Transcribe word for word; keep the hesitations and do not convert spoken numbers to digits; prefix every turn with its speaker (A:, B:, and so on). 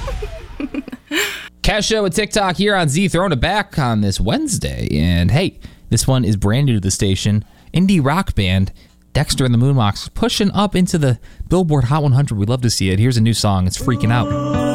A: Kesha with TikTok here on Z, throwing it back on this Wednesday. And hey, this one is brand new to the station. Indie rock band Dexter and the Moonwalks pushing up into the Billboard Hot one hundred. We love to see it. Here's a new song. It's Freaking Out.